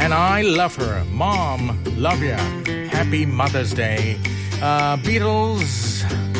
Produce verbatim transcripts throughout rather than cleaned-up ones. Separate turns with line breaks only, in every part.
and I love her. Mom, love ya. Happy Mother's Day. Uh, Beatles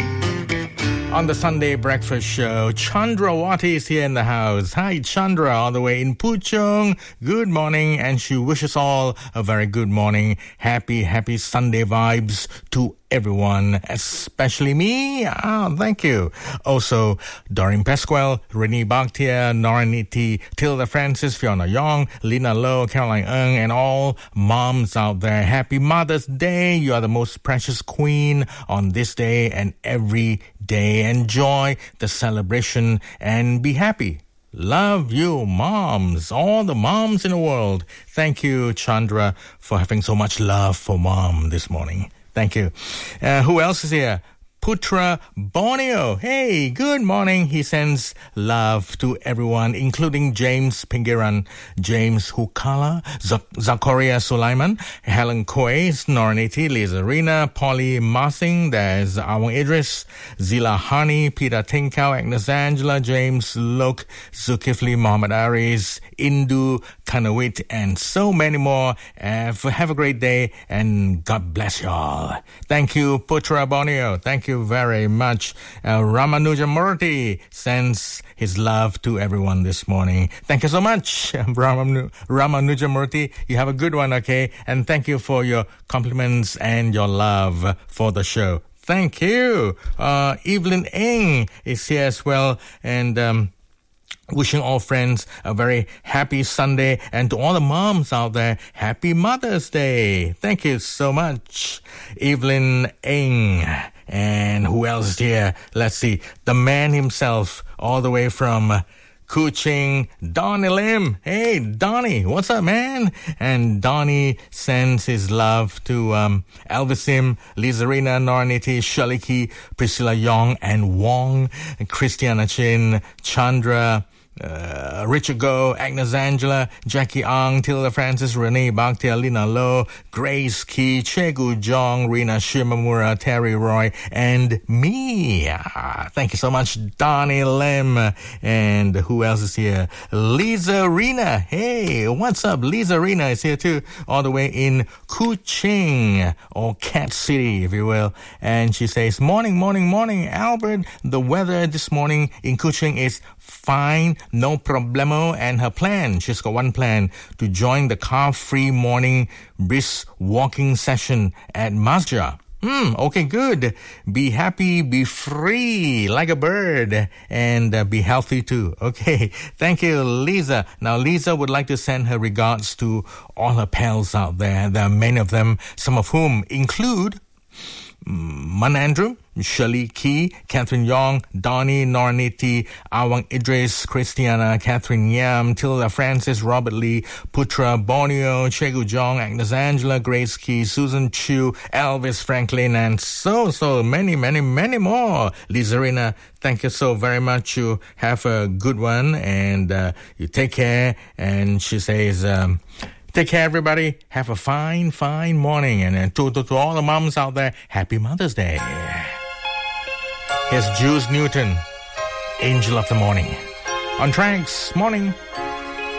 on the Sunday Breakfast Show. Chandrawati is here in the house. Hi, Chandra, all the way in Puchong. Good morning, and she wishes all a very good morning. Happy, happy Sunday vibes to everyone, especially me. Ah, thank you. Also, Doreen Pasquale, Renee Bakhtia, Noraniti, Tilda Francis, Fiona Young, Lina Lowe, Caroline Ng, and all moms out there. Happy Mother's Day. You are the most precious queen on this day and every day. Enjoy the celebration and be happy. Love you, moms, all the moms in the world. Thank you, Chandra, for having so much love for mom this morning. Thank you. Uh, who else is here? Putra Borneo. Hey, good morning. He sends love to everyone, including James Pingiran, James Hukala, Z- Zakaria Sulaiman, Helen Koy, Noraniti, Liza Rina, Polly Marsing, there's Awang Idris, Zila Hani, Peter Tinkau, Agnes Angela, James Lok, Zulkifli Muhammad Aris, Indu Kanawit, and so many more. Uh, have a great day, and God bless you all. Thank you, Putra Borneo. Thank you very much. Uh, Ramanuja Murthy sends his love to everyone this morning. Thank you so much, Ramanu- Ramanuja Murthy. You have a good one, okay? And thank you for your compliments and your love for the show. Thank you. Uh, Evelyn Ng is here as well, and um, wishing all friends a very happy Sunday, and to all the moms out there, happy Mother's Day. Thank you so much, Evelyn Ng. And who else is here? Let's see. The man himself, all the way from Kuching, Donnie Lim. Hey, Donnie, what's up, man? And Donnie sends his love to um, Elvisim, Lizarina, Noraniti, Shaliki, Priscilla Yong, and Wong, Christiana Chin, Chandra, Uh, Richard Go, Agnes Angela, Jackie Ang, Tilda Francis, Renee Bakhtia, Lina Lowe, Grace Key, Chegu Jong, Rina Shimamura, Terry Roy, and me. Ah, thank you so much, Donnie Lim. And who else is here? Lisa Rina. Hey, what's up? Lisa Rina is here too, all the way in Kuching, or Cat City, if you will. And she says, morning, morning, morning, Albert. The weather this morning in Kuching is fine, no problemo. And her plan, she's got one plan, to join the car-free morning brisk walking session at Masjid. Hmm, okay, good. Be happy, be free, like a bird, and uh, be healthy too. Okay, thank you, Lisa. Now, Lisa would like to send her regards to all her pals out there. There are many of them, some of whom include Man Andrew, Shirley Key, Catherine Yong, Donnie, Noraniti, Awang Idris, Christiana, Catherine Yam, Tilda Francis, Robert Lee, Putra Borneo, Chegu Jong, Agnes Angela, Grace Key, Susan Chu, Elvis Franklin, and so, so many, many, many more. Lizarina, thank you so very much. You have a good one, and uh, you take care. And she says, um, take care, everybody. Have a fine, fine morning. And uh, to, to, to all the moms out there, happy Mother's Day. Here's Jules Newton, Angel of the Morning. On Tracks, morning.